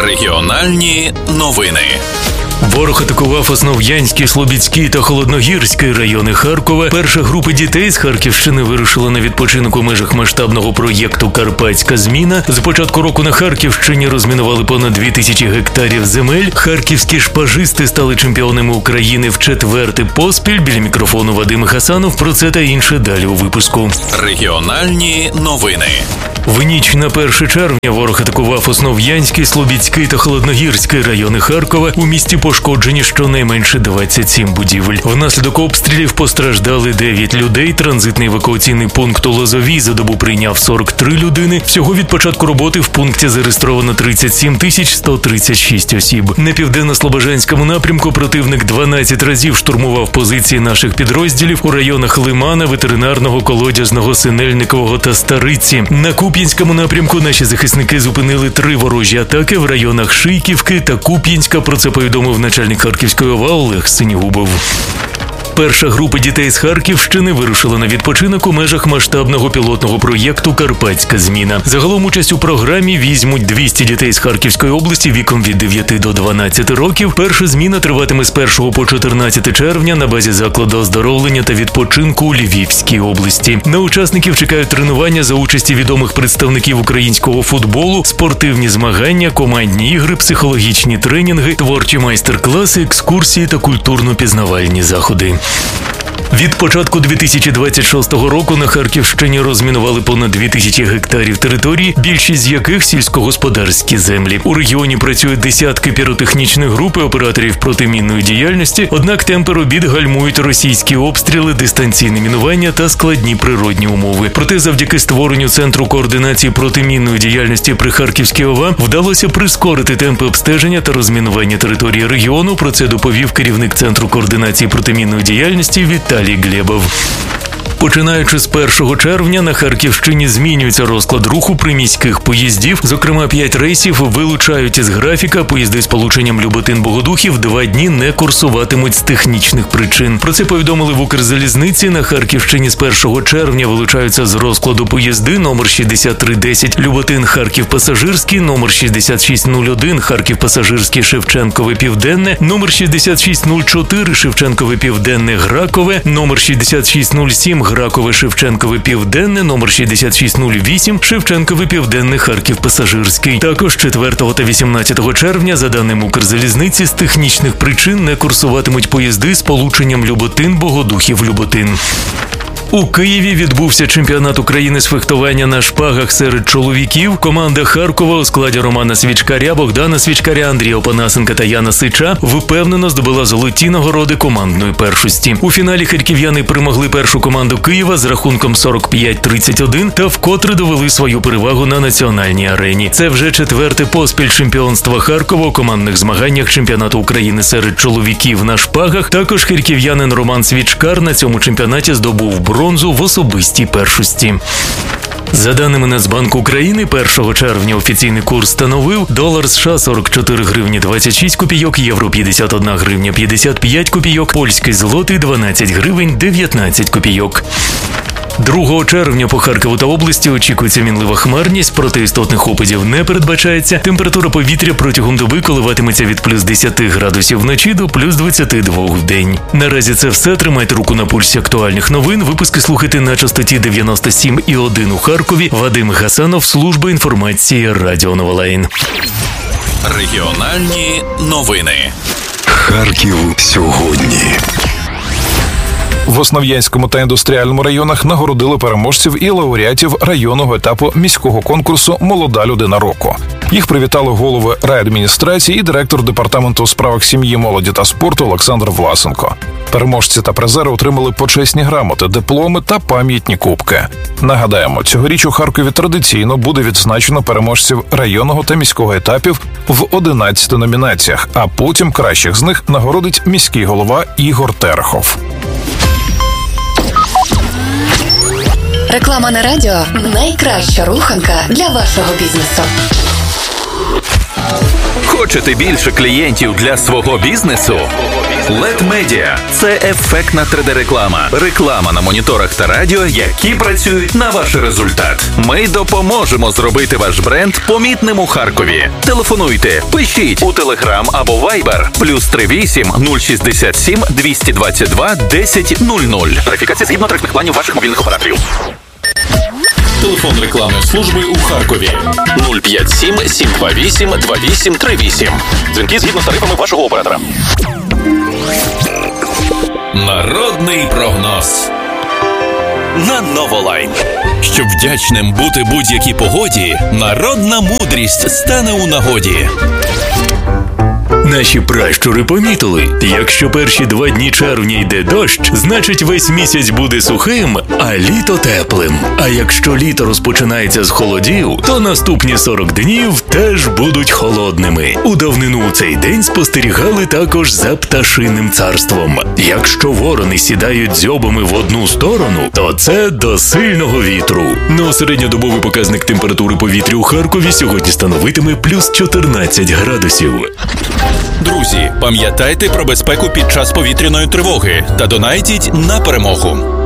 Регіональні новини. Ворог атакував Основ'янський, Слобідський та Холодногірський райони Харкова. Перша група дітей з Харківщини вирушила на відпочинок у межах масштабного проєкту «Карпатська зміна». З початку року на Харківщині розмінували понад 2000 гектарів земель. Харківські шпажисти стали чемпіонами України в четвертий поспіль. Біля мікрофону Вадим Гасанов. Про це та інше далі у випуску. Регіональні новини. В ніч на 1 червня ворог атакував Основ'янський, Слобідський та Холодногірський райони Харкова. У місті пошкоджені щонайменше 27 будівель. Внаслідок обстрілів постраждали 9 людей. Транзитний евакуаційний пункт у Лозовій за добу прийняв 43 людини. Всього від початку роботи в пункті зареєстровано 37 136 осіб. На південно-слобожанському напрямку противник 12 разів штурмував позиції наших підрозділів у районах Лимана, Ветеринарного, Колодязного, Синельникового та Стариці. На Куп'янському напрямку наші захисники зупинили 3 ворожі атаки в районах Шийківки та Куп'янська. Про це повідомив начальник Харківської ОВА Олег Синігубов. Перша група дітей з Харківщини вирушила на відпочинок у межах масштабного пілотного проєкту «Карпатська зміна». Загалом участь у програмі візьмуть 200 дітей з Харківської області віком від 9 до 12 років. Перша зміна триватиме з 1 по 14 червня на базі закладу оздоровлення та відпочинку у Львівській області. На учасників чекають тренування за участі відомих представників українського футболу, спортивні змагання, командні ігри, психологічні тренінги, творчі майстер-класи, екскурсії та культурно-пізнавальні заходи. Від початку 2026 року на Харківщині розмінували понад 2000 гектарів території, більшість з яких сільськогосподарські землі. У регіоні працюють десятки піротехнічних груп і операторів протимінної діяльності, однак темпи робіт гальмують російські обстріли, дистанційне мінування та складні природні умови. Проте завдяки створенню Центру координації протимінної діяльності при Харківській ОВА вдалося прискорити темпи обстеження та розмінування території регіону. Про це доповів керівник Центру координації протимінної діяльності Віталій Глебов. Починаючи з 1 червня на Харківщині змінюється розклад руху приміських поїздів. Зокрема, 5 рейсів вилучають із графіка. Поїзди з полученням Люботин-Богодухів 2 дні не курсуватимуть з технічних причин. Про це повідомили в Укрзалізниці. На Харківщині з 1 червня вилучаються з розкладу поїзди номер 6310 Люботин-Харків пасажирський, номер 6601 Харків пасажирський Шевченкове Південне, номер 6604 Шевченкове Південне Гракове, номер 6607 Гракове Шевченкове Південне, номер 6608 Шевченкове Південне Харків пасажирський. Також 4 та 18 червня, за даними Укрзалізниці, з технічних причин не курсуватимуть поїзди з полученням Люботин-Богодухів-Люботин. У Києві відбувся чемпіонат України з фехтування на шпагах серед чоловіків. Команда Харкова у складі Романа Свічкаря, Богдана Свічкаря, Андрія Опанасенка та Яна Сича впевнено здобула золоті нагороди командної першості. У фіналі харків'яни перемогли першу команду Києва з рахунком 45-31 та вкотре довели свою перевагу на національній арені. Це вже 4-те поспіль чемпіонства Харкова у командних змаганнях чемпіонату України серед чоловіків на шпагах. Також харків'янин Роман Свічкар на цьому чемпіонаті здобув бронзу в особистій першості. За даними Нацбанку України, 1 червня офіційний курс становив долар США 44 гривні 26 копійок, євро 51 гривня 55 копійок, польський злотий 12 гривень 19 копійок. 2 червня по Харкову та області очікується мінлива хмарність, проте істотних опадів не передбачається. Температура повітря протягом доби коливатиметься від плюс 10 градусів вночі до плюс 22 в день. Наразі це все. Тримайте руку на пульсі актуальних новин. Випуски слухайте на частоті 97,1 у Харкові. Вадим Гасанов, служба інформації Радіо Новолайн. Регіональні новини. Харків сьогодні. В Основ'янському та індустріальному районах нагородили переможців і лауреатів районного етапу міського конкурсу «Молода людина року». Їх привітали голови райадміністрації і директор департаменту у справах сім'ї, молоді та спорту Олександр Власенко. Переможці та призери отримали почесні грамоти, дипломи та пам'ятні кубки. Нагадаємо, цьогоріч у Харкові традиційно буде відзначено переможців районного та міського етапів в 11 номінаціях, а потім кращих з них нагородить міський голова Ігор Терехов. Реклама на радіо – найкраща руханка для вашого бізнесу. Хочете більше клієнтів для свого бізнесу? LED Media – це ефектна 3D-реклама. Реклама на моніторах та радіо, які працюють на ваш результат. Ми допоможемо зробити ваш бренд помітним у Харкові. Телефонуйте, пишіть у Telegram або Viber +38 067 222 1000. Тарифікація згідно тарифних планів ваших мобільних операторів. Телефон рекламної служби у Харкові 057 728 2838. Дзвінки згідно з тарифами вашого оператора. Народний прогноз на Новолайн. Щоб вдячним бути будь-якій погоді, народна мудрість стане у нагоді. Наші пращури помітили, якщо перші 2 дні червня йде дощ, значить весь місяць буде сухим, а літо теплим. А якщо літо розпочинається з холодів, то наступні 40 днів теж будуть холодними. У давнину у цей день спостерігали також за пташиним царством. Якщо ворони сідають дзьобами в одну сторону, то це до сильного вітру. Ну, середньодобовий показник температури повітря у Харкові сьогодні становитиме плюс 14 градусів. Друзі, пам'ятайте про безпеку під час повітряної тривоги та донайтіть на перемогу.